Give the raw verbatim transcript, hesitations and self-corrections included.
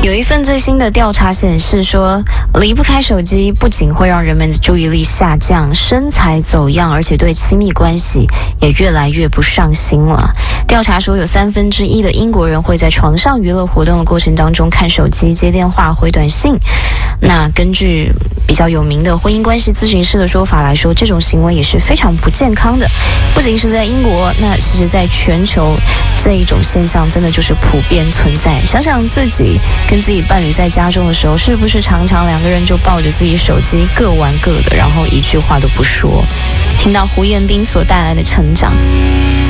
有一份最新的调查显示说，离不开手机不仅会让人们的注意力下降、身材走样，而且对亲密关系也越来越不上心了。调查说，有三分之一的英国人会在床上娱乐活动的过程当中看手机、接电话、回短信。那根据比较有名的婚姻关系咨询师的说法来说，这种行为也是非常不健康的。不仅是在英国，那其实在全球这一种现象真的就是普遍存在。想想自己跟自己伴侣在家中的时候，是不是常常两个人就抱着自己手机各玩各的，然后一句话都不说？听到胡彦斌所带来的成长。